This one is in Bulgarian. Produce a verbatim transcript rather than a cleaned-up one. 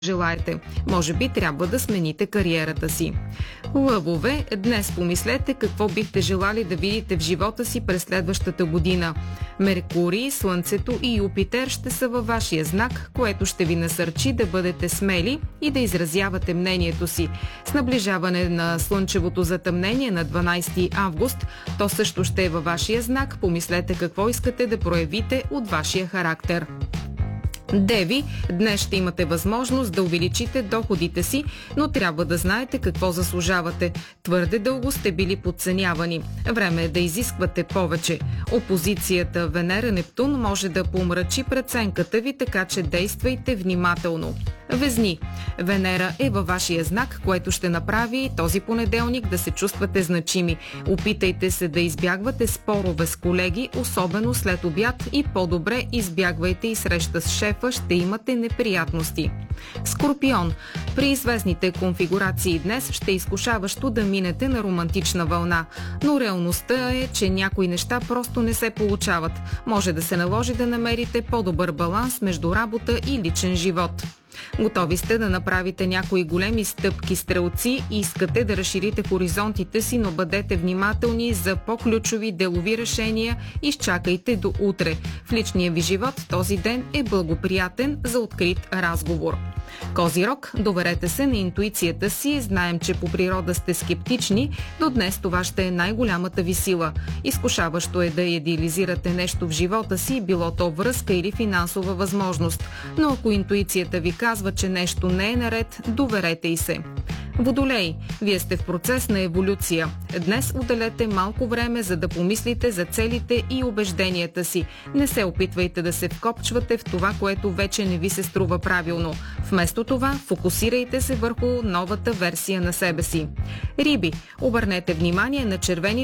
желаете. Може би трябва да смените кариерата си. Лъвове, днес помислете какво бихте желали да видите в живота си през следващата година. Меркурий, Слънцето и Юпитер ще са във вашия знак, което ще ви насърчи да бъдете смели и да изразявате мнението си. С наближаване на слънчевото затъмнение на дванайсети август, то също ще е във вашия знак. Помислете какво искате да проявите от вашия характер. Деви, днес ще имате възможност да увеличите доходите си, но трябва да знаете какво заслужавате. Твърде дълго сте били подценявани. Време е да изисквате повече. Опозицията Венера-Нептун може да помрачи преценката ви, така че действайте внимателно. Везни, Венера е във вашия знак, което ще направи този понеделник да се чувствате значими. Опитайте се да избягвате спорове с колеги, особено след обяд, и по-добре избягвайте и среща с шефа, ще имате неприятности. Скорпион, при известните конфигурации днес ще е изкушаващо да минете на романтична вълна, но реалността е, че някои неща просто не се получават. Може да се наложи да намерите по-добър баланс между работа и личен живот. Готови сте да направите някои големи стъпки, стрелци, и искате да разширите хоризонтите си, но бъдете внимателни за по-ключови делови решения и изчакайте до утре. В личния ви живот този ден е благоприятен за открит разговор. Козирог, доверете се на интуицията си. Знаем, че по природа сте скептични, но днес това ще е най-голямата ви сила. Изкушаващо е да идеализирате нещо в живота си, било то връзка или финансова възможност. Но ако интуицията ви казва, че нещо не е наред, доверете й се. Водолей, вие сте в процес на еволюция. Днес отделете малко време, за да помислите за целите и убежденията си. Не се опитвайте да се вкопчвате в това, което вече не ви се струва правилно. Вместо това, фокусирайте се върху новата версия на себе си. Риби, обърнете внимание на червени